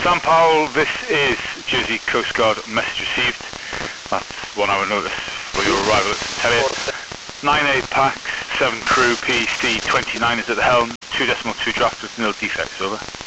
Sam Powell, this is Jersey Coast Guard, message received. That's 1 hour notice for your arrival at St Helier. 9-8 packs, 7 crew, PEC 29 is at the helm, 2.2 draft with nil defects, over.